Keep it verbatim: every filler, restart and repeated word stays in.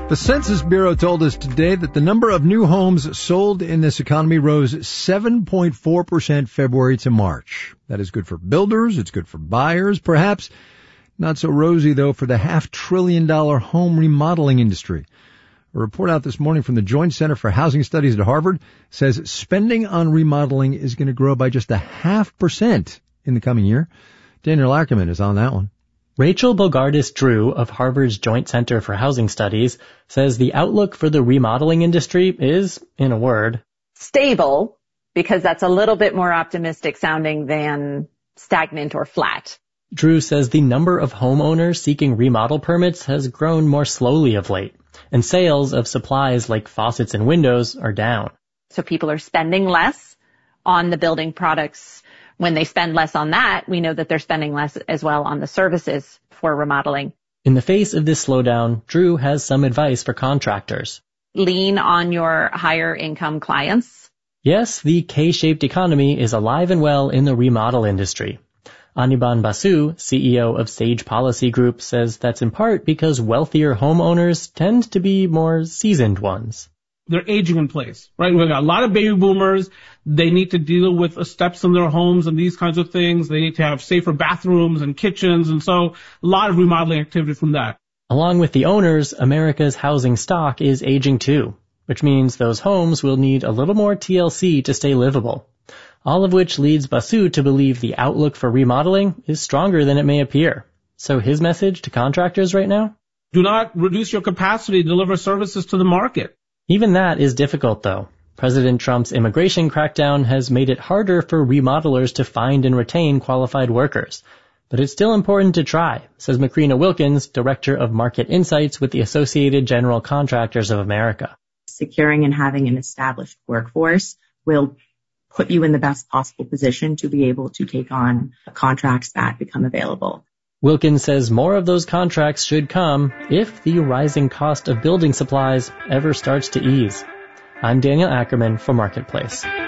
The Census Bureau told us today that the number of new homes sold in this economy rose seven point four percent February to March. That is good for builders. It's good for buyers. Perhaps not so rosy, though, for the half-trillion dollar home remodeling industry. A report out this morning from the Joint Center for Housing Studies at Harvard says spending on remodeling is going to grow by just a half percent in the coming year. Daniel Ackerman is on that one. Rachel Bogardus-Drew of Harvard's Joint Center for Housing Studies says the outlook for the remodeling industry is, in a word, stable, because that's a little bit more optimistic sounding than stagnant or flat. Drew says the number of homeowners seeking remodel permits has grown more slowly of late, and sales of supplies like faucets and windows are down. So people are spending less on the building products. When they spend less on that, we know that they're spending less as well on the services for remodeling. In the face of this slowdown, Drew has some advice for contractors. Lean on your higher income clients. Yes, the K-shaped economy is alive and well in the remodel industry. Anirban Basu, C E O of Sage Policy Group, says that's in part because wealthier homeowners tend to be more seasoned ones. They're aging in place, right? We've got a lot of baby boomers. They need to deal with steps in their homes and these kinds of things. They need to have safer bathrooms and kitchens. And so a lot of remodeling activity from that. Along with the owners, America's housing stock is aging too, which means those homes will need a little more T L C to stay livable. All of which leads Basu to believe the outlook for remodeling is stronger than it may appear. So his message to contractors right now? Do not reduce your capacity to deliver services to the market. Even that is difficult, though. President Trump's immigration crackdown has made it harder for remodelers to find and retain qualified workers. But it's still important to try, says Macrina Wilkins, Director of Market Insights with the Associated General Contractors of America. Securing and having an established workforce will put you in the best possible position to be able to take on contracts that become available. Wilkins says more of those contracts should come if the rising cost of building supplies ever starts to ease. I'm Daniel Ackerman for Marketplace.